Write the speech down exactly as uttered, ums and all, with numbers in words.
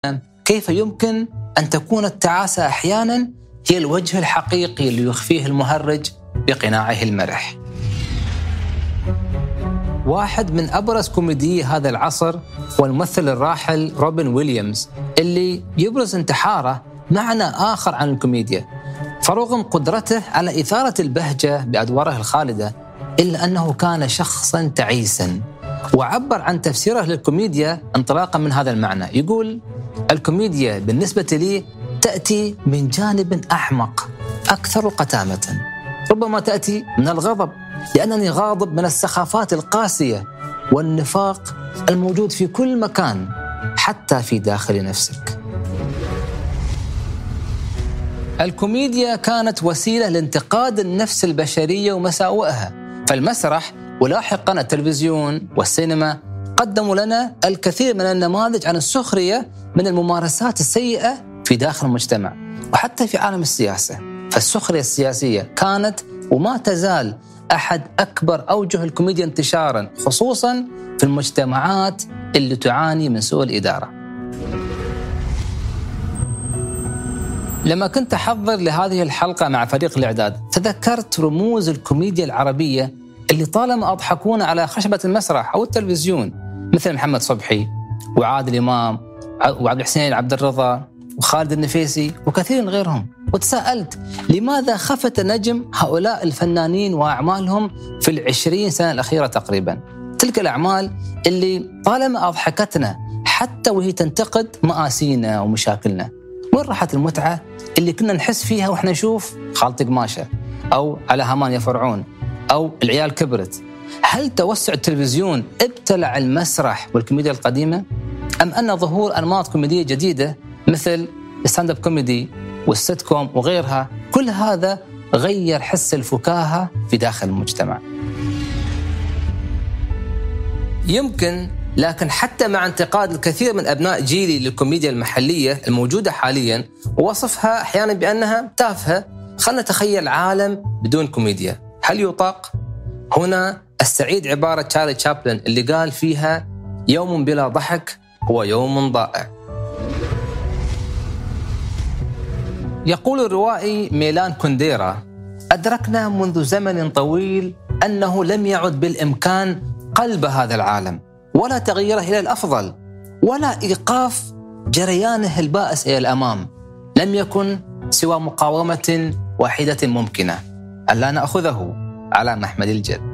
كيف يمكن أن تكون التعاسة أحياناً هي الوجه الحقيقي اللي يخفيه المهرج بقناعه المرح. واحد من أبرز كوميديي هذا العصر هو الممثل الراحل روبن ويليامز، اللي يبرز انتحاره معنى آخر عن الكوميديا. فرغم قدرته على إثارة البهجة بأدواره الخالدة، إلا أنه كان شخصاً تعيساً، وعبر عن تفسيره للكوميديا انطلاقاً من هذا المعنى. يقول: الكوميديا بالنسبة لي تأتي من جانب أحمق أكثر قتامة، ربما تأتي من الغضب، لأنني غاضب من السخافات القاسية والنفاق الموجود في كل مكان، حتى في داخل نفسك. الكوميديا كانت وسيلة لانتقاد النفس البشرية ومساوئها، فالمسرح ولاحقا التلفزيون والسينما قدموا لنا الكثير من النماذج عن السخرية من الممارسات السيئة في داخل المجتمع وحتى في عالم السياسة. فالسخرية السياسية كانت وما تزال أحد أكبر أوجه الكوميديا انتشاراً، خصوصاً في المجتمعات اللي تعاني من سوء الإدارة. لما كنت أحضر لهذه الحلقة مع فريق الإعداد، تذكرت رموز الكوميديا العربية اللي طالما أضحكونا على خشبة المسرح أو التلفزيون، مثل محمد صبحي وعادل إمام وعبد الحسين عبد الرضا وخالد النفيسي وكثير غيرهم. وتساءلت لماذا خفت نجم هؤلاء الفنانين وأعمالهم في العشرين سنة الأخيرة تقريبا، تلك الأعمال اللي طالما أضحكتنا حتى وهي تنتقد مآسينا ومشاكلنا. وين راحت المتعة اللي كنا نحس فيها وإحنا نشوف خالتي قماشة أو على همان يا فرعون أو العيال كبرت؟ هل توسع التلفزيون ابتلع المسرح والكوميديا القديمة، أم أن ظهور أنماط كوميدية جديدة مثل الستاند اب كوميدي والسيت كوم وغيرها، كل هذا غير حس الفكاهة في داخل المجتمع؟ يمكن، لكن حتى مع انتقاد الكثير من أبناء جيلي للكوميديا المحلية الموجودة حاليا ووصفها أحيانا بأنها تافهة، خلنا نتخيل عالم بدون كوميديا، هل يطاق؟ هنا استعيد عبارة تشارلي تشابلن اللي قال فيها: يوم بلا ضحك هو يوم ضائع. يقول الروائي ميلان كونديرا: أدركنا منذ زمن طويل أنه لم يعد بالإمكان قلب هذا العالم ولا تغييره إلى الأفضل ولا إيقاف جريانه البائس إلى الأمام. لم يكن سوى مقاومة واحدة ممكنة، ألا نأخذه على محمل الجد.